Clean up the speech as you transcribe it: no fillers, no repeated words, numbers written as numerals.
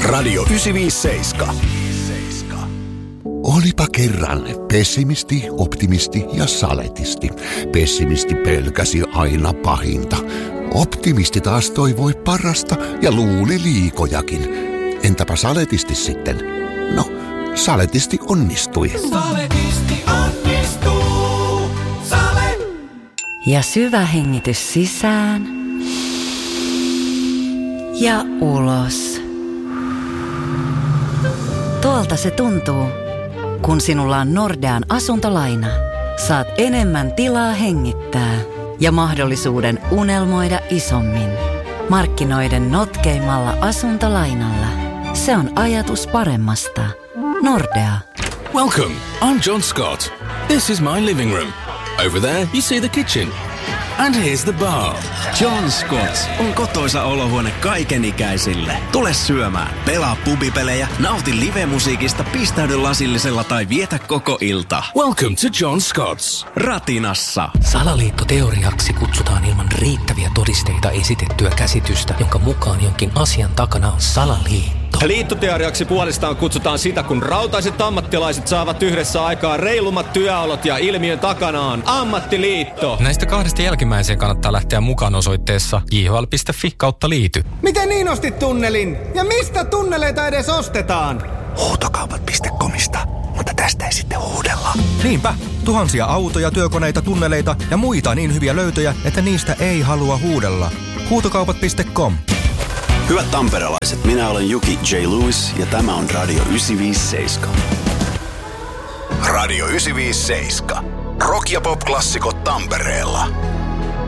Radio 957. Olipa kerran pessimisti, optimisti ja saletisti. Pessimisti pelkäsi aina pahinta. Optimisti taas toivoi parasta ja luuli liikojakin. Entäpä saletisti sitten? No, saletisti onnistui. Saletisti onnistuu. Sale. Ja syvä hengitys sisään. Ja ulos. Tuolta se tuntuu. Kun sinulla on Nordean asuntolaina, saat enemmän tilaa hengittää ja mahdollisuuden unelmoida isommin. Markkinoiden notkeimmalla asuntolainalla. Se on ajatus paremmasta. Nordea. Welcome, I'm John Scott. This is my living room. Over there you see the kitchen. And here's the bar. John Scott on kotoisa olohuone kaikenikäisille. Tule syömään, pelaa pubipelejä, nauti livemusiikista, pistäydy lasillisella tai vietä koko ilta. Welcome to John Scott's. Ratinassa. Salaliittoteoriaksi kutsutaan ilman riittäviä todisteita esitettyä käsitystä, jonka mukaan jonkin asian takana on salaliitto. Liittoteoriaksi puolestaan kutsutaan sitä, kun rautaiset ammattilaiset saavat yhdessä aikaa reilummat työolot ja ilmiön takana on ammattiliitto. Näistä kahdesta jälkimmäiseen kannattaa lähteä mukaan osoitteessa jhl.fi/liity. Miten niin ostit tunnelin? Ja mistä tunneleita edes ostetaan? Huutokaupat.comista, mutta tästä ei sitten huudella. Niinpä, tuhansia autoja, työkoneita, tunneleita ja muita niin hyviä löytöjä, että niistä ei halua huudella. Huutokaupat.com. Hyvät tamperelaiset, minä olen Juki J. Lewis ja tämä on Radio 957. Radio 957. Rock- ja pop-klassikot Tampereella.